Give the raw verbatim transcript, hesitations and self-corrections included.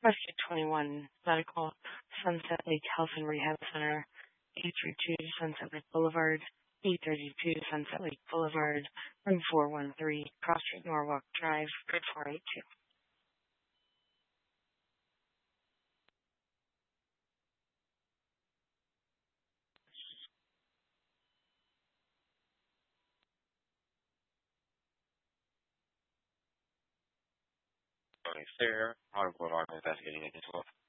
Rescue twenty-one Medical, Sunset Lake Health and Rehab Center, eight thirty-two Sunset Lake Boulevard, eight thirty-two Sunset Lake Boulevard, room four one three, Cross Street, Norwalk Drive, grid four eight two. Tony Fair, Audible Alarm investigating into